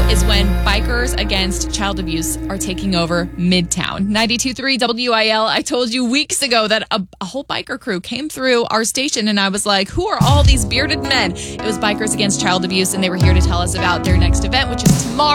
is when bikers against child abuse are taking over Midtown. 92.3 WIL. I told you weeks ago that a whole biker crew came through our station, and I was like, who are all these bearded men? It was Bikers Against Child Abuse, and they were here to tell us about their next event, which is tomorrow.